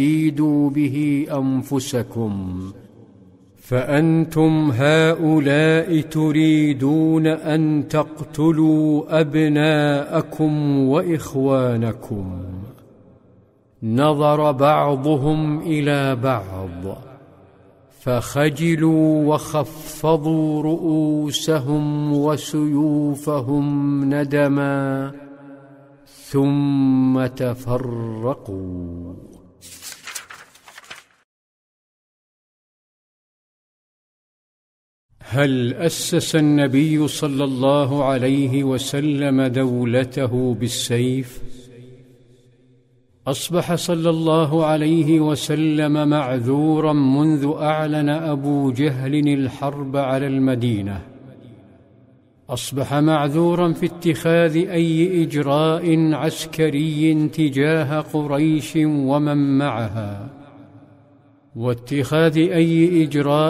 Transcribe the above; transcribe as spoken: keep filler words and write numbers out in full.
تريدوا به أنفسكم، فأنتم هؤلاء تريدون أن تقتلوا أبناءكم وإخوانكم. نظر بعضهم إلى بعض فخجلوا وخفضوا رؤوسهم وسيوفهم ندما، ثم تفرقوا. هل أسس النبي صلى الله عليه وسلم دولته بالسيف؟ أصبح صلى الله عليه وسلم معذورا منذ أعلن أبو جهل الحرب على المدينة. أصبح معذورا في اتخاذ أي إجراء عسكري تجاه قريش ومن معها، واتخاذ أي إجراء